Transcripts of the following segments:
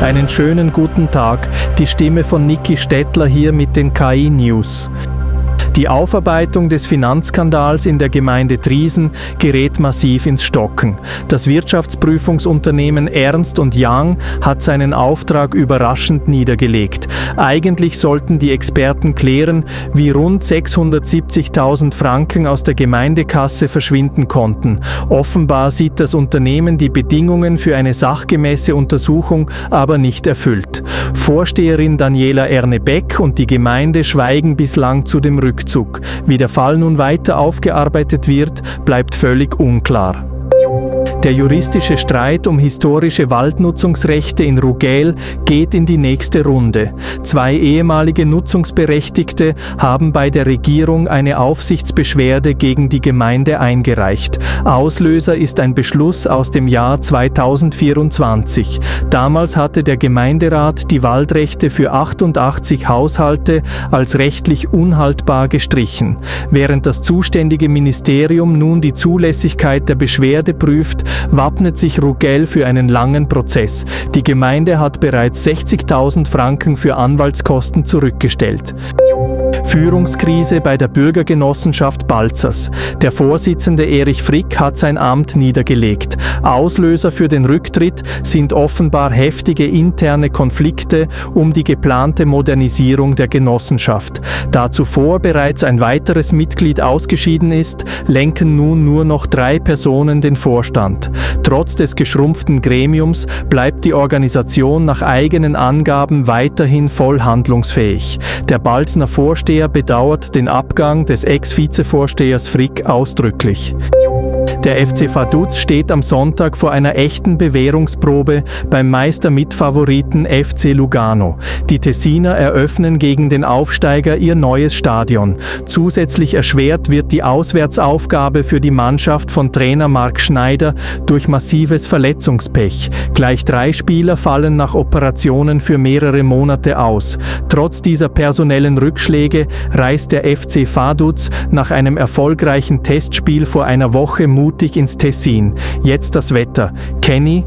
Einen schönen guten Tag, die Stimme von Niki Stettler hier mit den KI-News. Die Aufarbeitung des Finanzskandals in der Gemeinde Triesen gerät massiv ins Stocken. Das Wirtschaftsprüfungsunternehmen Ernst & Young hat seinen Auftrag überraschend niedergelegt. Eigentlich sollten die Experten klären, wie rund 670.000 Franken aus der Gemeindekasse verschwinden konnten. Offenbar sieht das Unternehmen die Bedingungen für eine sachgemäße Untersuchung aber nicht erfüllt. Vorsteherin Daniela Ernebeck und die Gemeinde schweigen bislang zu dem Rückzug. Wie der Fall nun weiter aufgearbeitet wird, bleibt völlig unklar. Der juristische Streit um historische Waldnutzungsrechte in Rugel geht in die nächste Runde. 2 ehemalige Nutzungsberechtigte haben bei der Regierung eine Aufsichtsbeschwerde gegen die Gemeinde eingereicht. Auslöser ist ein Beschluss aus dem Jahr 2024. Damals hatte der Gemeinderat die Waldrechte für 88 Haushalte als rechtlich unhaltbar gestrichen. Während das zuständige Ministerium nun die Zulässigkeit der Beschwerde prüft, wappnet sich Rugel für einen langen Prozess. Die Gemeinde hat bereits 60.000 Franken für Anwaltskosten zurückgestellt. Führungskrise bei der Bürgergenossenschaft Balzers. Der Vorsitzende Erich Frick hat sein Amt niedergelegt. Auslöser für den Rücktritt sind offenbar heftige interne Konflikte um die geplante Modernisierung der Genossenschaft. Da zuvor bereits ein weiteres Mitglied ausgeschieden ist, lenken nun nur noch 3 Personen den Vorstand. Trotz des geschrumpften Gremiums bleibt die Organisation nach eigenen Angaben weiterhin voll handlungsfähig. Der Balzner Vorsteher bedauert den Abgang des Ex-Vizevorstehers Frick ausdrücklich. Der FC Vaduz steht am Sonntag vor einer echten Bewährungsprobe beim Meistermitfavoriten FC Lugano. Die Tessiner eröffnen gegen den Aufsteiger ihr neues Stadion. Zusätzlich erschwert wird die Auswärtsaufgabe für die Mannschaft von Trainer Marc Schneider durch massives Verletzungspech. Gleich 3 Spieler fallen nach Operationen für mehrere Monate aus. Trotz dieser personellen Rückschläge reist der FC Vaduz nach einem erfolgreichen Testspiel vor einer Woche mutig ins Tessin. Jetzt das Wetter. Kenny?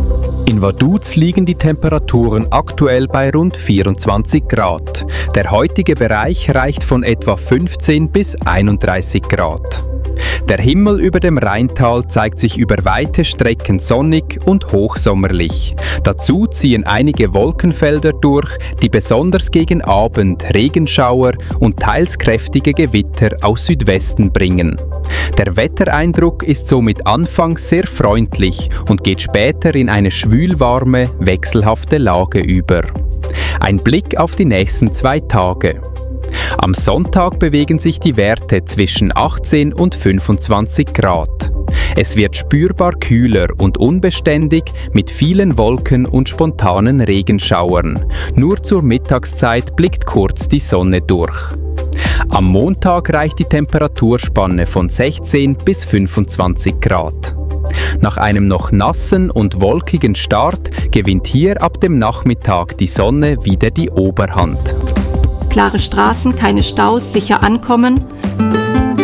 In Vaduz liegen die Temperaturen aktuell bei rund 24 Grad. Der heutige Bereich reicht von etwa 15 bis 31 Grad. Der Himmel über dem Rheintal zeigt sich über weite Strecken sonnig und hochsommerlich. Dazu ziehen einige Wolkenfelder durch, die besonders gegen Abend Regenschauer und teils kräftige Gewitter aus Südwesten bringen. Der Wettereindruck ist somit anfangs sehr freundlich und geht später in eine schwülwarme, wechselhafte Lage über. Ein Blick auf die nächsten 2 Tage. Am Sonntag bewegen sich die Werte zwischen 18 und 25 Grad. Es wird spürbar kühler und unbeständig mit vielen Wolken und spontanen Regenschauern. Nur zur Mittagszeit blickt kurz die Sonne durch. Am Montag reicht die Temperaturspanne von 16 bis 25 Grad. Nach einem noch nassen und wolkigen Start gewinnt hier ab dem Nachmittag die Sonne wieder die Oberhand. Klare Straßen, keine Staus, sicher ankommen